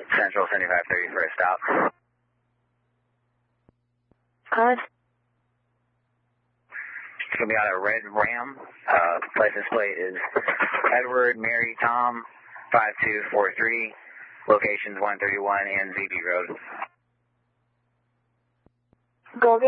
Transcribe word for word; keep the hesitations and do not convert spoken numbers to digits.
Central seventy-five thirty for a stop. Cause? It's going to be on a red Ram. Uh, license plate is Edward Mary Tom five two four three. Locations one thirty-one and Z B Road. Go